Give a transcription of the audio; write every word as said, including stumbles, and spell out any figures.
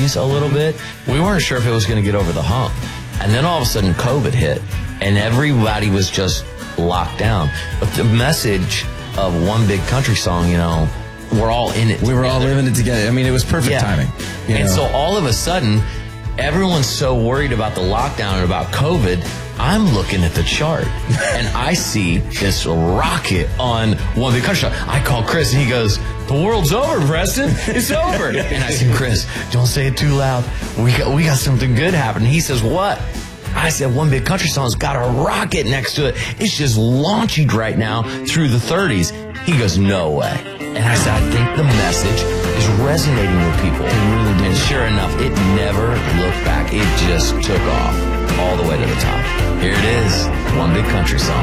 thirties a little bit. We weren't sure if it was going to get over the hump. And then all of a sudden COVID hit and everybody was just locked down. But the message of One Big Country Song, you know, we're all in it We together. were all living it together. I mean, it was perfect Yeah. timing. you And know. so all of a sudden, everyone's so worried about the lockdown and about COVID. I'm looking at the chart and I see this rocket on One Big Country Song. I call Chris and he goes, "The world's over, Preston. It's over." And I said, "Chris, don't say it too loud. We got, we got something good happening." He says, "What?" I said, One Big Country Song's got a rocket next to it. It's just launching right now through the thirties. He goes, "No way." And I said, "I think the message is resonating with people." And sure enough, it never looked back. It just took off all the way to the top. Here it is, One Big Country Song.